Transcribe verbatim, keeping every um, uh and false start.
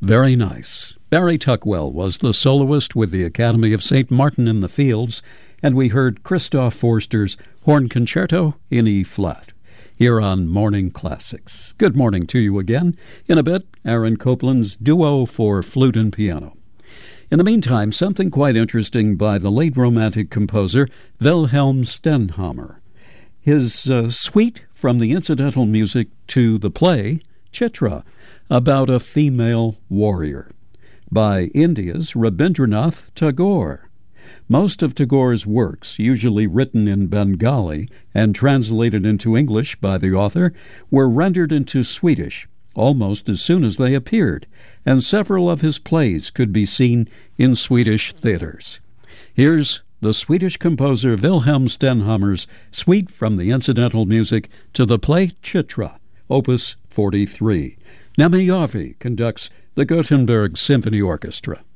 Very nice. Barry Tuckwell was the soloist with the Academy of Saint Martin in the Fields, and we heard Christoph Forster's Horn Concerto in E-flat here on Morning Classics. Good morning to you again. In a bit, Aaron Copland's duo for flute and piano. In the meantime, something quite interesting by the late Romantic composer Wilhelm Stenhammar. His uh, suite from the incidental music to the play Chitra, about a female warrior, by India's Rabindranath Tagore. Most of Tagore's works, usually written in Bengali and translated into English by the author, were rendered into Swedish almost as soon as they appeared, and several of his plays could be seen in Swedish theaters. Here's the Swedish composer Wilhelm Stenhammar's suite from the incidental music to the play Chitra, Opus forty-three. Nemi Järvi conducts the Gothenburg Symphony Orchestra.